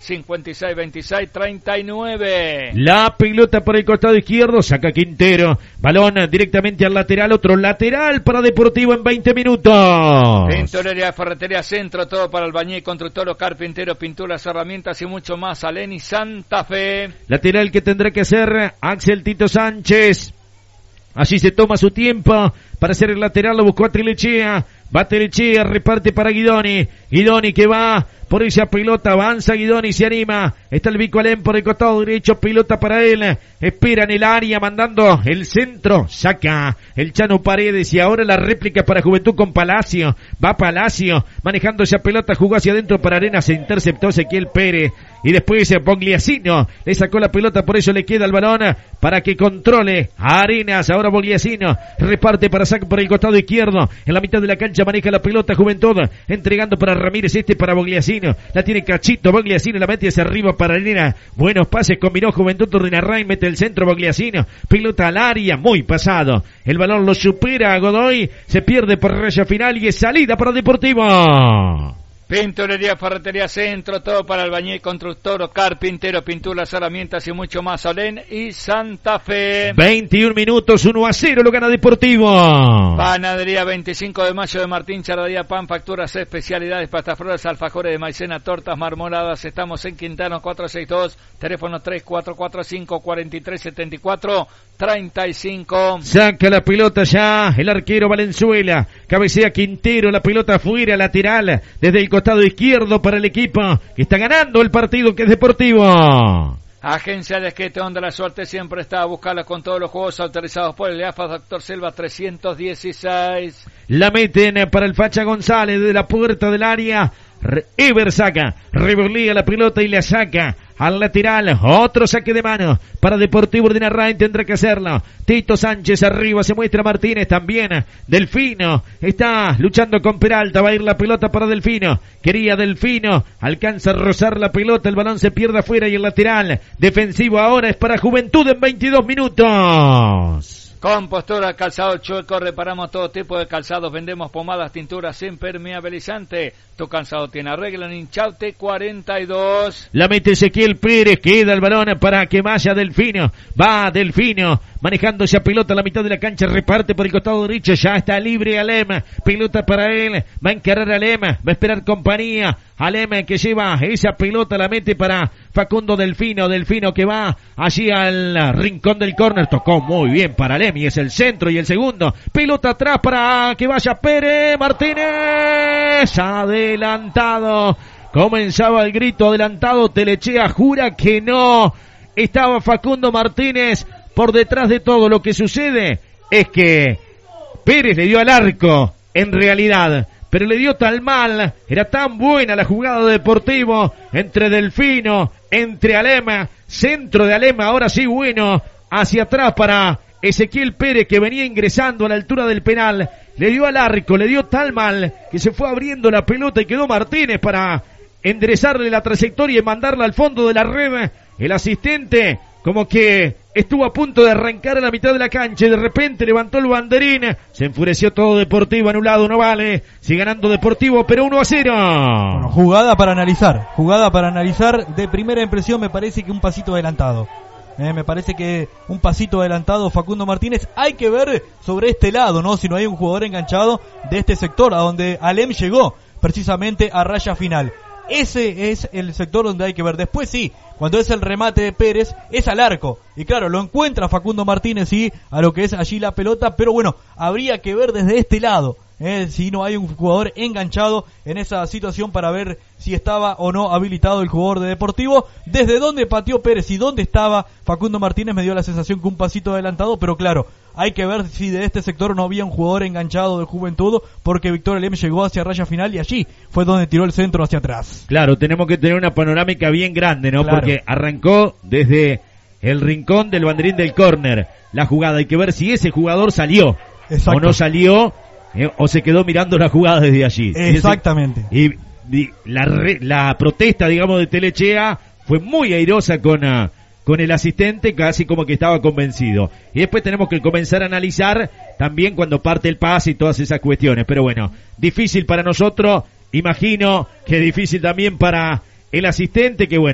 56-26-39. La pelota por el costado izquierdo, saca Quintero, balón directamente al lateral, otro lateral para Deportivo en 20 minutos. Pintorería, ferretería, centro, todo para albañil, constructor, carpintero, pinturas, herramientas y mucho más. Aleni Santa Fe. Lateral que tendrá que hacer Axel Tito Sánchez. Allí se toma su tiempo para hacer el lateral, lo buscó a Telechea. Va Telechea, reparte para Guidoni. Guidoni que va por esa pelota, avanza Guidoni, se anima. Está el Vico Alem por el costado derecho, pelota para él. Espera en el área, mandando el centro. Saca el Chano Paredes y ahora la réplica para Juventud con Palacio. Va Palacio, manejando esa pelota, jugó hacia adentro para Arenas, se interceptó Ezequiel Pérez. Y después Bogliasino le sacó la pelota, por eso le queda el balón para que controle a Arenas. Ahora Bogliasino reparte para sacar por el costado izquierdo. En la mitad de la cancha maneja la pelota Juventud, entregando para Ramírez, para Bogliasino. La tiene Cachito, Bogliasino la mete hacia arriba para Arenas. Buenos pases, combinó Juventud, Rinarrain mete el centro, Bogliasino. Pelota al área, muy pasado. El balón lo supera a Godoy, se pierde por raya final y es salida para Deportivo. Pinturería, ferretería, centro, todo para albañil, constructor, carpintero, pinturas, herramientas y mucho más. Olén y Santa Fe. 21 minutos, 1-0 lo gana Deportivo. Panadería 25 de mayo de Martín, charrería, pan, facturas, especialidades, pastaflores, alfajores de maicena, tortas, marmoladas. Estamos en Quintano 462, teléfono 3445-4374-35. Saca la pelota ya el arquero Valenzuela, cabecea Quintero, la pelota afuera, lateral, desde el costado izquierdo para el equipo que está ganando el partido, que es Deportivo. Agencia de Esquete, donde la suerte siempre está a buscarla con todos los juegos autorizados por el EAFA, Doctor Selva 316. La meten para el Facha González de la puerta del área. Ever saca, revolea la pelota y la saca al lateral. Otro saque de mano para Deportivo de Narrain, tendrá que hacerlo. Tito Sánchez arriba, se muestra Martínez también. Delfino está luchando con Peralta, va a ir la pelota para Delfino. Quería Delfino, alcanza a rozar la pelota, el balón se pierde afuera y el lateral defensivo ahora es para Juventud en 22 minutos. Compostura, calzado chueco, reparamos todo tipo de calzados, vendemos pomadas, tinturas impermeabilizante. Tu calzado tiene arreglo en Inchaute 42. La mete Ezequiel Pérez, queda el balón para que vaya Delfino. Va Delfino, manejando esa pelota a la mitad de la cancha, reparte por el costado derecho, ya está libre Alem. Pelota para él, va a encarar a Alem, va a esperar compañía. Alem que lleva esa pelota, la mete para Facundo Delfino. Delfino que va allí al rincón del córner, tocó muy bien para Alem y es el centro y el segundo. Pelota atrás para que vaya Pérez Martínez, adelantado. Comenzaba el grito adelantado, Telechea jura que no. Estaba Facundo Martínez por detrás de todo. Lo que sucede es que Pérez le dio al arco, en realidad, pero le dio tan mal, era tan buena la jugada de Deportivo, entre Delfino, entre Alema, centro de Alema, ahora sí bueno, hacia atrás para Ezequiel Pérez que venía ingresando a la altura del penal, le dio al arco, le dio tan mal que se fue abriendo la pelota y quedó Martínez para enderezarle la trayectoria y mandarla al fondo de la red. El asistente como que estuvo a punto de arrancar a la mitad de la cancha y de repente levantó el banderín, se enfureció todo Deportivo, anulado, no vale, sigue ganando Deportivo, pero 1-0. Bueno, jugada para analizar, de primera impresión me parece que un pasito adelantado. Me parece que un pasito adelantado Facundo Martínez. Hay que ver sobre este lado, ¿no? Si no hay un jugador enganchado de este sector, a donde Alem llegó precisamente a raya final. Ese es el sector donde hay que ver. Después sí, cuando es el remate de Pérez, es al arco. Y claro, lo encuentra Facundo Martínez, sí, a lo que es allí la pelota. Pero bueno, habría que ver desde este lado, si no hay un jugador enganchado en esa situación para ver si estaba o no habilitado el jugador de Deportivo. Desde dónde pateó Pérez y dónde estaba Facundo Martínez me dio la sensación que un pasito adelantado, pero claro, hay que ver si de este sector no había un jugador enganchado de Juventud, porque Víctor Alem llegó hacia raya final y allí fue donde tiró el centro hacia atrás. Claro, tenemos que tener una panorámica bien grande, ¿no? Claro. Porque arrancó desde el rincón del banderín del córner la jugada, hay que ver si ese jugador salió. Exacto. O no salió, o se quedó mirando la jugada desde allí. Exactamente. Y la protesta, digamos, de Telechea fue muy airosa con el asistente, casi como que estaba convencido. Y después tenemos que comenzar a analizar también cuando parte el pase y todas esas cuestiones. Pero bueno, difícil para nosotros, imagino que difícil también para el asistente, que bueno.